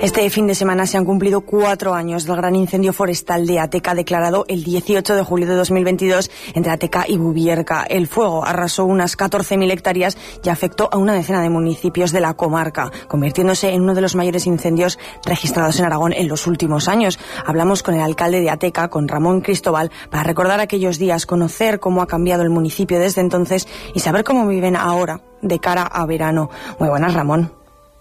Este fin de semana se han cumplido 4 años del gran incendio forestal de Ateca, declarado el 18 de julio de 2022 entre Ateca y Bubierca. El fuego arrasó unas 14.000 hectáreas y afectó a una decena de municipios de la comarca, convirtiéndose en uno de los mayores incendios registrados en Aragón en los últimos años. Hablamos con el alcalde de Ateca, con Ramón Cristóbal, para recordar aquellos días, conocer cómo ha cambiado el municipio desde entonces y saber cómo viven ahora de cara a verano. Muy buenas, Ramón.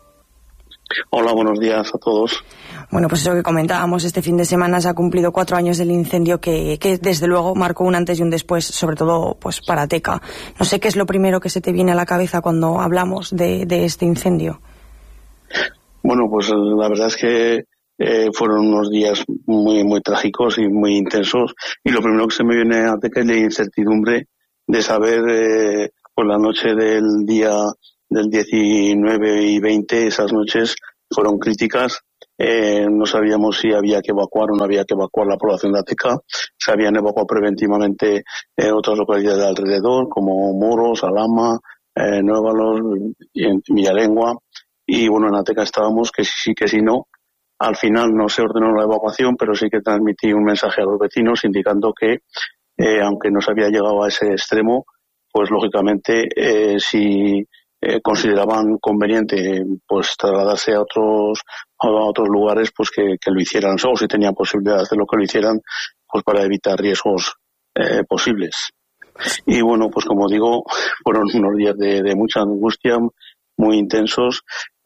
Hola, buenos días a todos. Bueno, pues eso que comentábamos, este fin de semana se ha cumplido 4 años del incendio que desde luego marcó un antes y un después, sobre todo pues para Ateca. No sé qué es lo primero que se te viene a la cabeza cuando hablamos de este incendio. Bueno, pues la verdad es que fueron unos días muy trágicos y muy intensos, y lo primero que se me viene a Ateca es la incertidumbre de saber, por la noche del día del 19 y 20, esas noches fueron críticas. No sabíamos si había que evacuar o no había que evacuar la población de Ateca. Se habían evacuado preventivamente otras localidades de alrededor, como Moros, Alhama, Nuevalos, Villalengua. Y bueno, en Ateca estábamos que sí, que si no. Al final no se ordenó la evacuación, pero sí que transmití un mensaje a los vecinos indicando que, aunque no se había llegado a ese extremo, pues lógicamente si consideraban conveniente pues trasladarse a otros lugares, pues que lo hicieran, o si tenían posibilidad de hacerlo, que lo hicieran, pues para evitar riesgos posibles. Y bueno, pues como digo, fueron unos días de mucha angustia, muy intensos,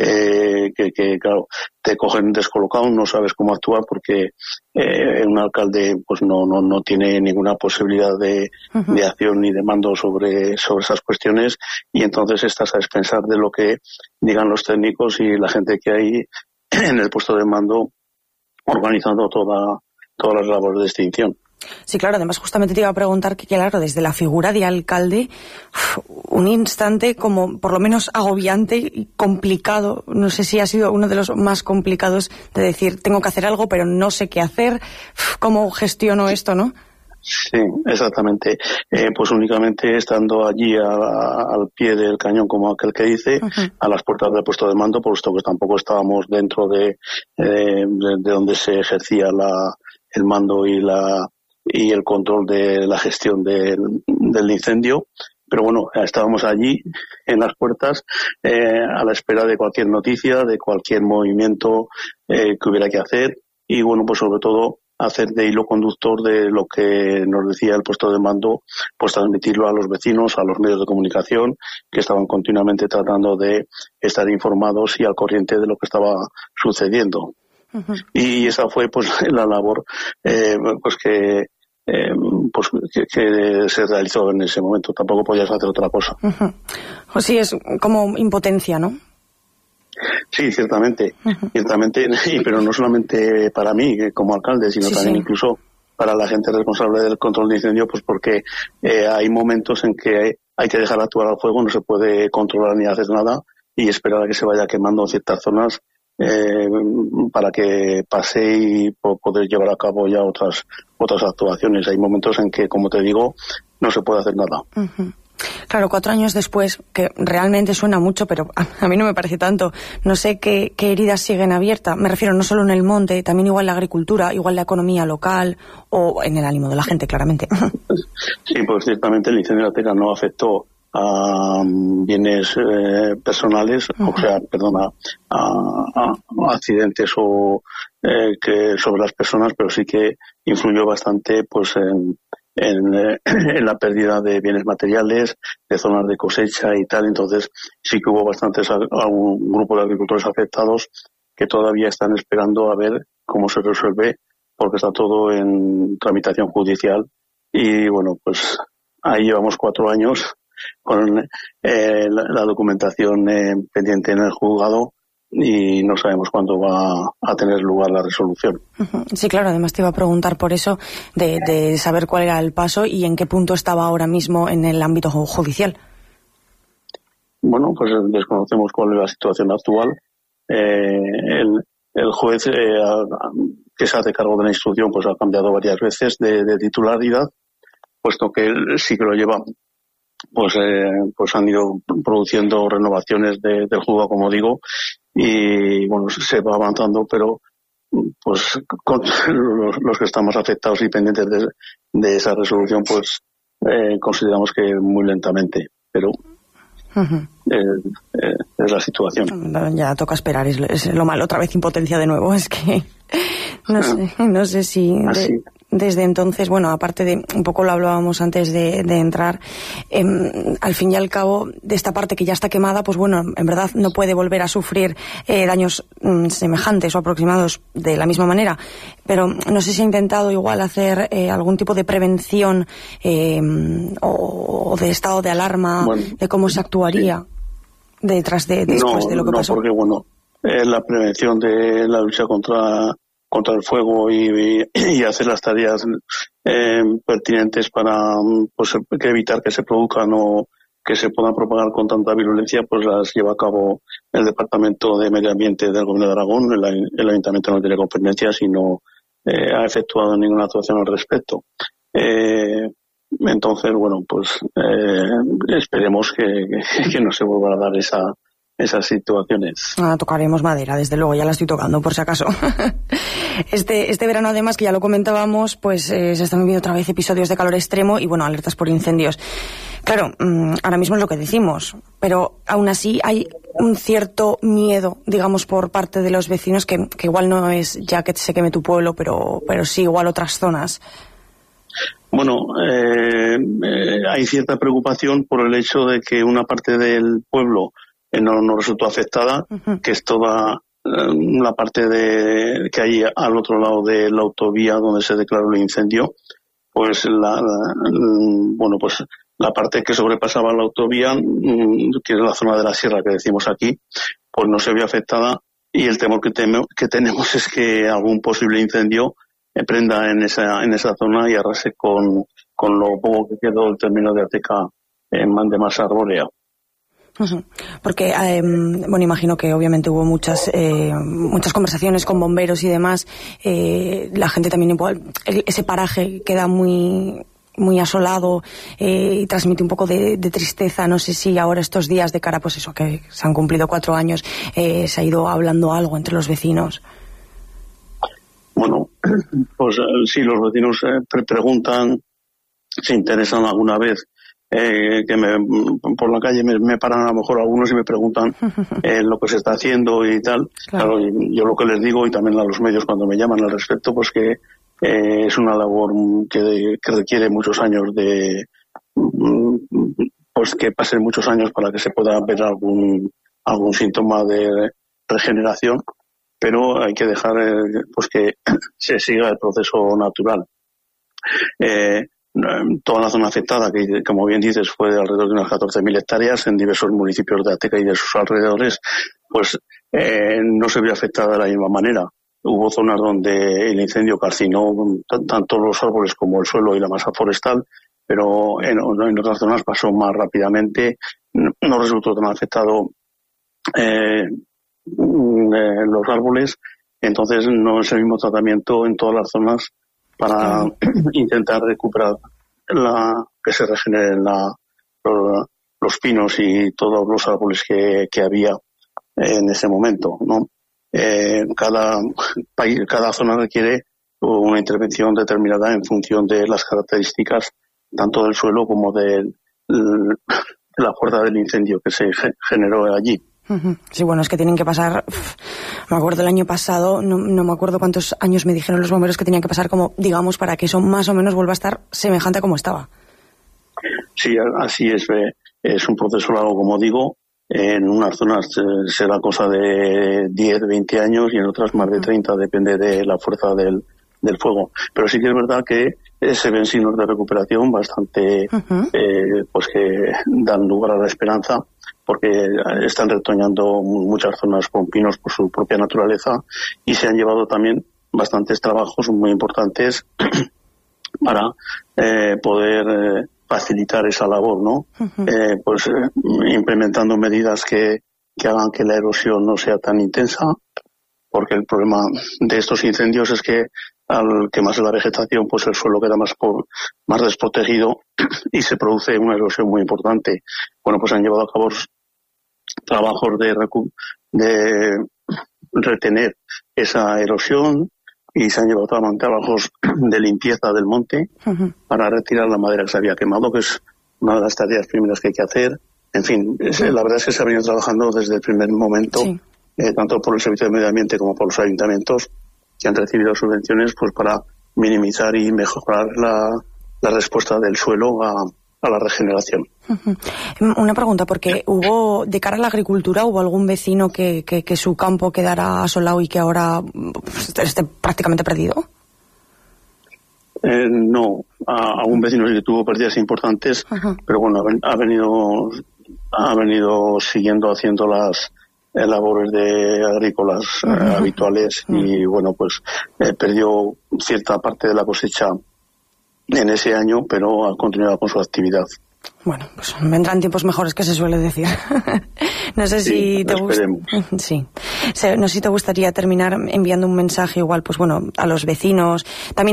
que claro, te cogen descolocado, no sabes cómo actuar porque un alcalde pues no tiene ninguna posibilidad de acción ni de mando sobre esas cuestiones, y entonces estás a expensar de lo que digan los técnicos y la gente que hay en el puesto de mando organizando todas las labores de extinción. Sí, claro, además justamente te iba a preguntar que, claro, desde la figura de alcalde, un instante como por lo menos agobiante y complicado, no sé si ha sido uno de los más complicados, de decir, tengo que hacer algo pero no sé qué hacer, ¿cómo gestiono esto, no? Sí, exactamente. Pues únicamente estando allí al pie del cañón, como aquel que dice, a las puertas del puesto de mando, puesto que tampoco estábamos dentro de donde se ejercía el mando y el control de la gestión del incendio. Pero bueno, estábamos allí en las puertas a la espera de cualquier noticia, de cualquier movimiento que hubiera que hacer, y bueno, pues sobre todo hacer de hilo conductor de lo que nos decía el puesto de mando, pues transmitirlo a los vecinos, a los medios de comunicación, que estaban continuamente tratando de estar informados y al corriente de lo que estaba sucediendo. Y esa fue pues la labor pues que se realizó en ese momento. Tampoco podías hacer otra cosa. Pues sí, es como impotencia, ¿no? Sí, ciertamente, pero no solamente para mí como alcalde, sino también incluso para la gente responsable del control de incendio, pues porque hay momentos en que hay que dejar actuar al fuego, no se puede controlar ni hacer nada y esperar a que se vaya quemando ciertas zonas para que pase y poder llevar a cabo ya otras actuaciones. Hay momentos en que, como te digo, no se puede hacer nada. Claro, 4 años después, que realmente suena mucho, pero a mí no me parece tanto. No sé qué heridas siguen abiertas. Me refiero no solo en el monte, también igual la agricultura, igual la economía local o en el ánimo de la gente, claramente. Sí, pues ciertamente el incendio de Ateca no afectó a bienes personales, o sea, perdona, a accidentes o que sobre las personas, pero sí que influyó bastante pues en la pérdida de bienes materiales, de zonas de cosecha y tal. Entonces sí que hubo un grupo de agricultores afectados que todavía están esperando a ver cómo se resuelve, porque está todo en tramitación judicial. Y bueno, pues ahí llevamos 4 años con la documentación pendiente en el juzgado y no sabemos cuándo va a tener lugar la resolución. Sí, claro, además te iba a preguntar por eso, de saber cuál era el paso y en qué punto estaba ahora mismo en el ámbito judicial. Bueno, pues desconocemos cuál es la situación actual. El juez que se hace cargo de la instrucción pues ha cambiado varias veces de titularidad, puesto que él sí que lo lleva. Pues han ido produciendo renovaciones del juzgado, como digo, y bueno, se va avanzando, pero pues con los que estamos afectados y pendientes de esa resolución, pues consideramos que muy lentamente, pero es la situación. Ya toca esperar, es lo malo, otra vez impotencia de nuevo, es que no sé si desde entonces, bueno, aparte de, un poco lo hablábamos antes de entrar, al fin y al cabo, de esta parte que ya está quemada, pues bueno, en verdad no puede volver a sufrir daños semejantes o aproximados de la misma manera, pero no sé si ha intentado igual hacer algún tipo de prevención o de estado de alarma, bueno, de cómo se actuaría después de lo que pasó. No, porque bueno, la prevención de la lucha contra el fuego y hacer las tareas pertinentes para pues evitar que se produzcan o que se puedan propagar con tanta virulencia, pues las lleva a cabo el Departamento de Medio Ambiente del Gobierno de Aragón. El Ayuntamiento no tiene competencias y no ha efectuado ninguna actuación al respecto. Entonces, bueno, pues esperemos que no se vuelva a dar esas situaciones. Tocaremos madera, desde luego, ya la estoy tocando por si acaso. Este verano, además, que ya lo comentábamos, pues se están viviendo otra vez episodios de calor extremo y bueno, alertas por incendios. Claro, ahora mismo es lo que decimos, pero aún así hay un cierto miedo, digamos, por parte de los vecinos, que igual no es ya que se queme tu pueblo, pero sí igual otras zonas. Bueno, hay cierta preocupación por el hecho de que una parte del pueblo no resultó afectada, que es toda la parte que hay al otro lado de la autovía donde se declaró el incendio, pues pues la parte que sobrepasaba la autovía, que es la zona de la sierra que decimos aquí, pues no se vio afectada, y el temor que tenemos es que algún posible incendio prenda en esa zona y arrase con lo poco que quedó del término de Ateca de masa arbórea. Porque, bueno, imagino que obviamente hubo muchas conversaciones con bomberos y demás. La gente también igual, ese paraje queda muy asolado y transmite un poco de tristeza. No sé si ahora estos días de cara, pues eso, que se han cumplido 4 años, se ha ido hablando algo entre los vecinos. Bueno, pues sí, los vecinos preguntan, se interesan alguna vez. Por la calle me paran a lo mejor algunos y me preguntan lo que se está haciendo y tal. Claro, yo lo que les digo, y también a los medios cuando me llaman al respecto, pues que es una labor que requiere muchos años pues que pasen muchos años para que se pueda ver algún síntoma de regeneración, pero hay que dejar pues que se siga el proceso natural. Toda la zona afectada, que como bien dices fue de alrededor de unas 14.000 hectáreas en diversos municipios de Ateca y de sus alrededores, pues no se vio afectada de la misma manera. Hubo zonas donde el incendio calcinó tanto los árboles como el suelo y la masa forestal, pero en otras zonas pasó más rápidamente. No resultó tan afectado los árboles, entonces no es el mismo tratamiento en todas las zonas para intentar recuperar que se regeneren los pinos y todos los árboles que había en ese momento, ¿no? Cada zona requiere una intervención determinada en función de las características tanto del suelo como de la fuerza del incendio que se generó allí. Sí, bueno, es que tienen que pasar, me acuerdo el año pasado, no me acuerdo cuántos años me dijeron los bomberos que tenían que pasar, como digamos, para que eso más o menos vuelva a estar semejante a como estaba. Sí, así es. Es un proceso largo, como digo. En unas zonas será cosa de 10, 20 años y en otras más de 30, depende de la fuerza del fuego. Pero sí que es verdad que se ven signos de recuperación bastante, pues que dan lugar a la esperanza, porque están retoñando muchas zonas con pinos por su propia naturaleza y se han llevado también bastantes trabajos muy importantes para poder facilitar esa labor, ¿no? Pues implementando medidas que hagan que la erosión no sea tan intensa, porque el problema de estos incendios es que al quemarse la vegetación, pues el suelo queda más desprotegido y se produce una erosión muy importante. Bueno, pues han llevado a cabo trabajos de retener esa erosión y se han llevado también trabajos de limpieza del monte para retirar la madera que se había quemado, que es una de las tareas primeras que hay que hacer. En fin, la verdad es que se ha venido trabajando desde el primer momento, tanto por el Servicio de Medio Ambiente como por los ayuntamientos que han recibido subvenciones, pues para minimizar y mejorar la respuesta del suelo a la regeneración. Una pregunta, porque hubo, de cara a la agricultura, ¿hubo algún vecino que su campo quedara asolado y que ahora esté prácticamente perdido? No, a un vecino sí que tuvo pérdidas importantes, pero bueno, ha venido siguiendo haciendo las labores agrícolas habituales y bueno, pues perdió cierta parte de la cosecha en ese año, pero ha continuado con su actividad. Bueno, pues vendrán tiempos mejores, que se suele decir. No sé si te No sé si te gustaría terminar enviando un mensaje igual, pues bueno, a los vecinos, también